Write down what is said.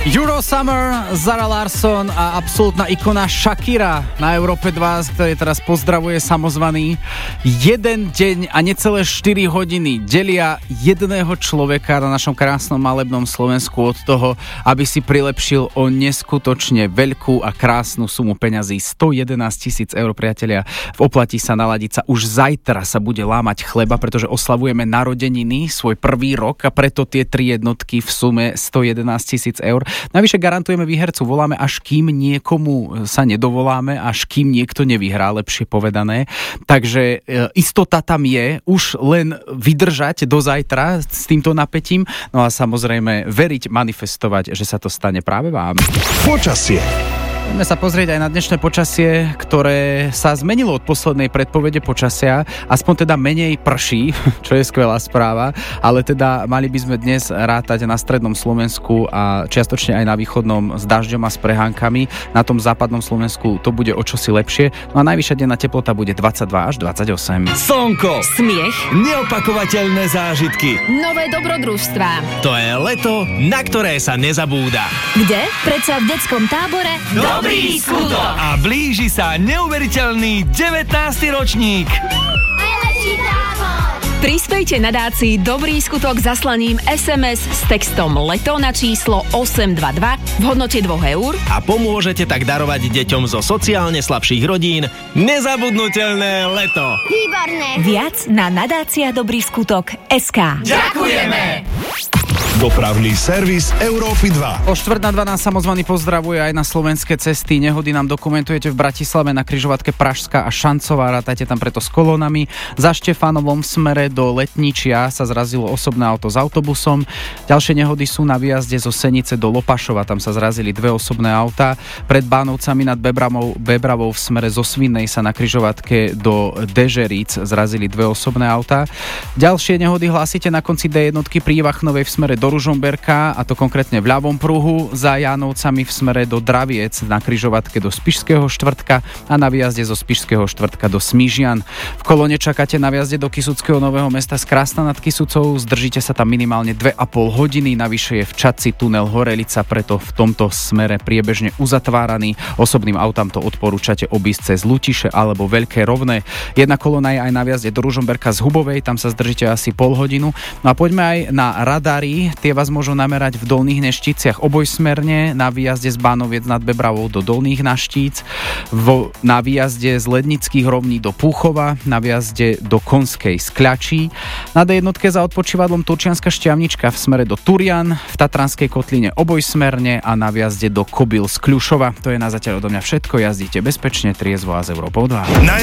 Euro Summer, Zara Larsson a absolútna ikona Shakira na Európe 2, ktorý teraz pozdravuje samozvaný. Jeden deň a necelé 4 hodiny delia jedného človeka na našom krásnom malebnom Slovensku od toho, aby si prilepšil o neskutočne veľkú a krásnu sumu peňazí. 111 000 eur, priatelia. V oplatí sa naladiť sa. Už zajtra sa bude lámať chleba, pretože oslavujeme narodeniny, svoj prvý rok, a preto tie 3 jednotky v sume 111 000 eur. Navyše garantujeme výhercu, voláme až kým niekomu sa nedovoláme, až kým niekto nevyhrá, lepšie povedané. Takže istota tam je, už len vydržať do zajtra s týmto napätím, no a samozrejme veriť, manifestovať, že sa to stane práve vám. Počasie. Poďme sa pozrieť aj na dnešné počasie, ktoré sa zmenilo od poslednej predpovede počasia. Aspoň teda menej prší, čo je skvelá správa, ale teda mali by sme dnes rátať na strednom Slovensku a čiastočne aj na východnom s dažďom a s prehánkami. Na tom západnom Slovensku to bude o čosi lepšie. No a najvyššia denná teplota bude 22 až 28. Slnko, smiech, neopakovateľné zážitky. nové dobrodružstvá. To je leto, na ktoré sa nezabúda. Kde? Predsa v detskom tábore Dobrý skutok! A blíži sa neuveriteľný 19. ročník. Najlepší tábor! Prispejte nadácii Dobrý skutok zaslaním SMS s textom LETO na číslo 822 v hodnote 2 eur A pomôžete tak darovať deťom zo sociálne slabších rodín nezabudnutelné leto. Výborné! viac na nadácia Dobrý skutok SK. Ďakujeme! Dopravný servis Európy 2. O 11:45 samozvaný pozdravuje aj na slovenské cesty. Nehody nám dokumentujete v Bratislave na križovatke Pražská a Šancová. Rátajte tam preto s kolónami. Za Štefánovom v smere do Letničia sa zrazilo osobné auto s autobusom. Ďalšie nehody sú na výjazde zo Senice do Lopašova. Tam sa zrazili 2 osobné autá. Pred Bánovcami nad Bebravou v smere zo Svinnej sa na križovatke do Dežeríc zrazili 2 osobné autá. Ďalšie nehody hlásite na konci D1 pri Vachnovej v smere do Ružomberka, a to konkrétne v ľavom pruhu, za Jánovcami v smere do Draviec, na križovatke do Spišského štvrtka a na výjazde zo Spišského štvrtka do Smížian. V kolóne čakáte na výjazde do Kysuckého Nového Mesta z Krásna nad Kysucou, zdržíte sa tam minimálne 2,5 hodiny, navyše je v Čadci tunel Horelica, preto v tomto smere priebežne uzatváraný. Osobným autám to odporúčate obísť cez Lutiše alebo Veľké Rovné. Jedna kolóna je aj na výjazde do Ružomberka z Hubovej, tam sa zdržíte asi pol hodinu. No a poďme aj na radary. Tie vás môžu namerať v Dolných Nešticiach obojsmerne, na výjazde z Bánoviec nad Bebravou do Dolných Naštíc, na výjazde z Lednických Rovní do Púchova, na výjazde do Konskej Skľačí, na D1 za odpočívadlom Turčianska Šťavnička v smere do Turian, v Tatranskej kotline obojsmerne a na výjazde do Kobyl z Kľušova. To je na zatiaľ odo mňa všetko, jazdíte bezpečne, triezvo a z Európou 2.